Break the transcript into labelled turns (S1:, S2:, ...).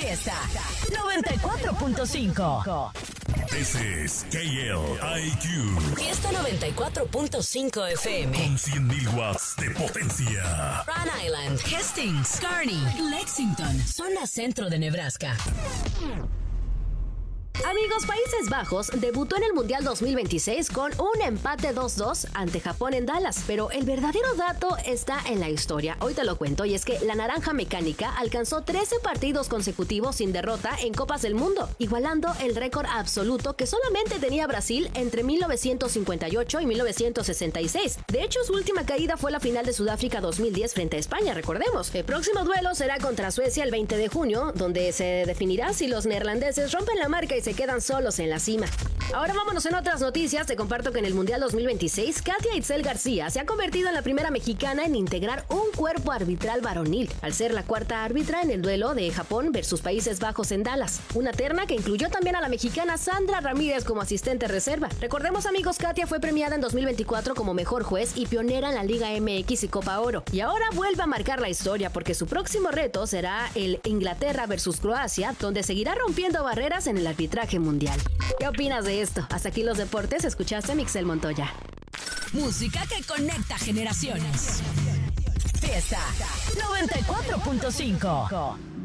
S1: Fiesta 94.5.
S2: This is KLIQ.
S1: Fiesta 94.5 FM.
S2: Con 100.000 watts de potencia.
S1: Rhode Island, Hastings, Kearney, Lexington, zona centro de Nebraska.
S3: Amigos, Países Bajos debutó en el Mundial 2026 con un empate 2-2 ante Japón en Dallas, pero el verdadero dato está en la historia. Hoy te lo cuento, y es que la Naranja Mecánica alcanzó 13 partidos consecutivos sin derrota en Copas del Mundo, igualando el récord absoluto que solamente tenía Brasil entre 1958 y 1966. De hecho, su última caída fue la final de Sudáfrica 2010 frente a España, recordemos. El próximo duelo será contra Suecia el 20 de junio, donde se definirá si los neerlandeses rompen la marca y se quedan solos en la cima. Ahora vámonos en otras noticias. Te comparto que en el Mundial 2026, Katia Itzel García se ha convertido en la primera mexicana en integrar un cuerpo arbitral varonil, al ser la cuarta árbitra en el duelo de Japón versus Países Bajos en Dallas. Una terna que incluyó también a la mexicana Sandra Ramírez como asistente reserva. Recordemos, amigos, Katia fue premiada en 2024 como mejor juez y pionera en la Liga MX y Copa Oro. Y ahora vuelve a marcar la historia porque su próximo reto será el Inglaterra versus Croacia, donde seguirá rompiendo barreras en el arbitraje mundial. ¿Qué opinas de esto? Hasta aquí los deportes. Escuchaste a Mixel Montoya.
S1: Música que conecta generaciones. Fiesta 94.5.